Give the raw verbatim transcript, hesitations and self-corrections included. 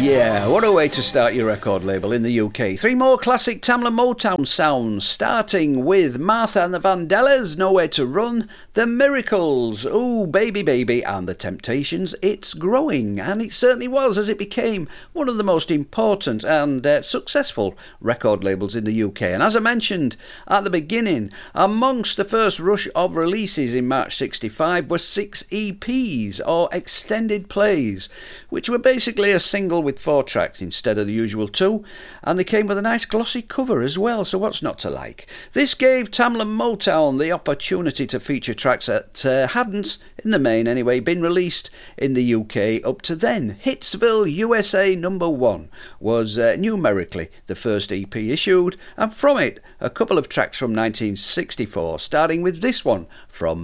Yeah, what a way to start your record label in the U K. Three more classic Tamla Motown sounds, starting with Martha and the Vandellas, Nowhere to Run, The Miracles, Ooh Baby Baby, and The Temptations, It's Growing. And it certainly was, as it became one of the most important and uh, successful record labels in the U K. And as I mentioned at the beginning, amongst the first rush of releases in March sixty-five were six E Ps, or extended plays, which were basically a single with four tracks instead of the usual two, and they came with a nice glossy cover as well, so what's not to like? This gave Tamla Motown the opportunity to feature tracks that uh, hadn't, in the main anyway, been released in the U K up to then. Hitsville U S A number one was uh, numerically the first E P issued, and from it a couple of tracks from nineteen sixty-four, starting with this one from